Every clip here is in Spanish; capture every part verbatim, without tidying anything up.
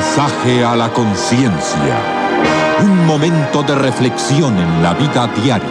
Mensaje a la conciencia. Un momento de reflexión en la vida diaria.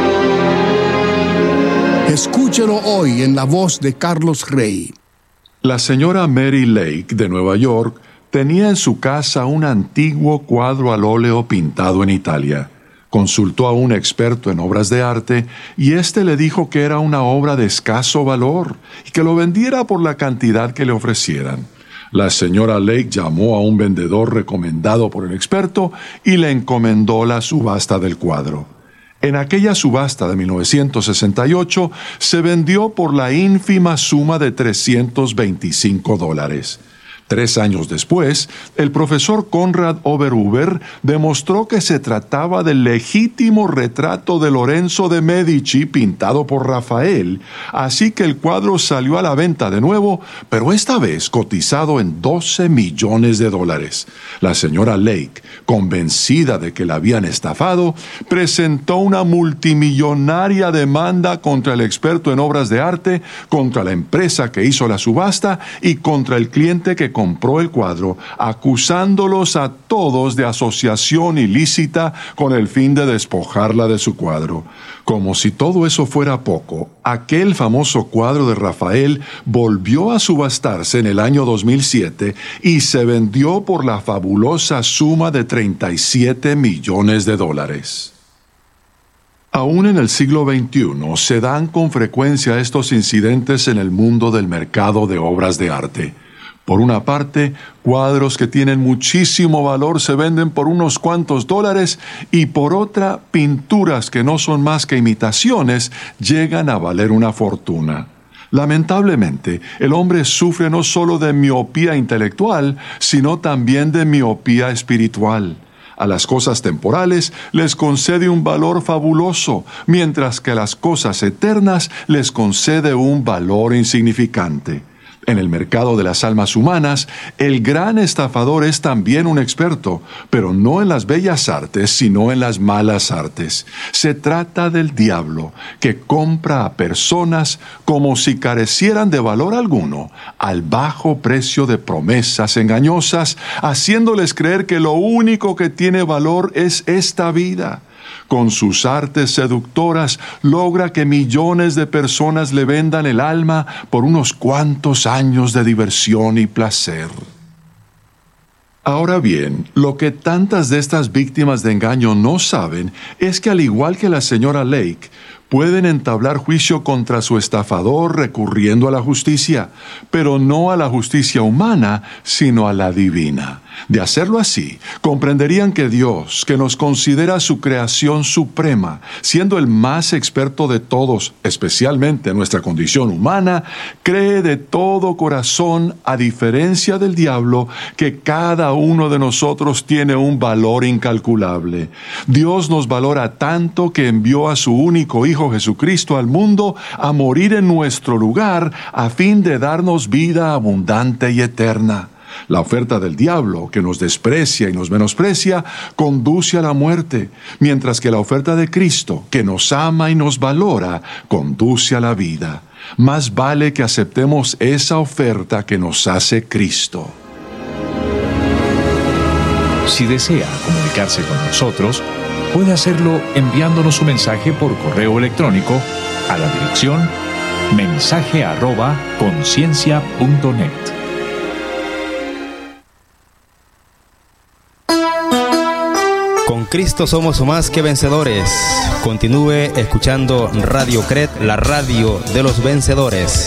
Escúchelo hoy en la voz de Carlos Rey. La señora Mary Lake de Nueva York tenía en su casa un antiguo cuadro al óleo pintado en Italia. Consultó a un experto en obras de arte y éste le dijo que era una obra de escaso valor y que lo vendiera por la cantidad que le ofrecieran. La señora Lake llamó a un vendedor recomendado por el experto y le encomendó la subasta del cuadro. En aquella subasta de mil novecientos sesenta y ocho se vendió por la ínfima suma de trescientos veinticinco dólares. Tres años después, el profesor Conrad Oberhuber demostró que se trataba del legítimo retrato de Lorenzo de Medici pintado por Rafael, así que el cuadro salió a la venta de nuevo, pero esta vez cotizado en doce millones de dólares. La señora Lake, convencida de que la habían estafado, presentó una multimillonaria demanda contra el experto en obras de arte, contra la empresa que hizo la subasta y contra el cliente que compró el cuadro, acusándolos a todos de asociación ilícita con el fin de despojarla de su cuadro. Como si todo eso fuera poco, aquel famoso cuadro de Rafael volvió a subastarse en el año dos mil siete y se vendió por la fabulosa suma de treinta y siete millones de dólares. Aún en el siglo veintiuno se dan con frecuencia estos incidentes en el mundo del mercado de obras de arte. Por una parte, cuadros que tienen muchísimo valor se venden por unos cuantos dólares y por otra, pinturas que no son más que imitaciones llegan a valer una fortuna. Lamentablemente, el hombre sufre no solo de miopía intelectual, sino también de miopía espiritual. A las cosas temporales les concede un valor fabuloso, mientras que a las cosas eternas les concede un valor insignificante. En el mercado de las almas humanas, el gran estafador es también un experto, pero no en las bellas artes, sino en las malas artes. Se trata del diablo, que compra a personas como si carecieran de valor alguno, al bajo precio de promesas engañosas, haciéndoles creer que lo único que tiene valor es esta vida. Con sus artes seductoras logra que millones de personas le vendan el alma por unos cuantos años de diversión y placer. Ahora bien, lo que tantas de estas víctimas de engaño no saben es que al igual que la señora Lake, pueden entablar juicio contra su estafador recurriendo a la justicia, pero no a la justicia humana, sino a la divina. De hacerlo así, comprenderían que Dios, que nos considera su creación suprema, siendo el más experto de todos, especialmente en nuestra condición humana, cree de todo corazón, a diferencia del diablo, que cada uno de nosotros tiene un valor incalculable. Dios nos valora tanto que envió a su único Hijo Jesucristo al mundo a morir en nuestro lugar a fin de darnos vida abundante y eterna. La oferta del diablo, que nos desprecia y nos menosprecia, conduce a la muerte, mientras que la oferta de Cristo, que nos ama y nos valora, conduce a la vida. Más vale que aceptemos esa oferta que nos hace Cristo. Si desea comunicarse con nosotros, puede hacerlo enviándonos su mensaje por correo electrónico a la dirección mensaje arroba conciencia punto net. Con Cristo somos más que vencedores. Continúe escuchando Radio Cret, la radio de los vencedores.